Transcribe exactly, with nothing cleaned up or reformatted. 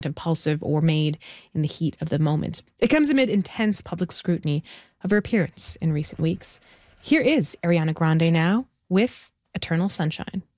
impulsive or made in the heat of the moment. It comes amid intense public scrutiny of her appearance in recent weeks. Here is Ariana Grande now with Eternal Sunshine.